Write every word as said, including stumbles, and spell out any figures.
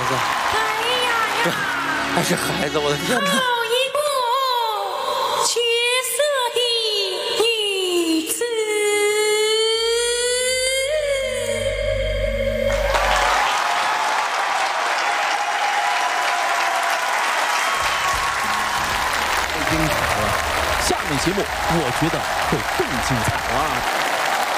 子。 哎呀呀！ 还是孩子，我的天哪！ 好一个绝色的女子。 精彩了，下面节目我觉得会更精彩啊！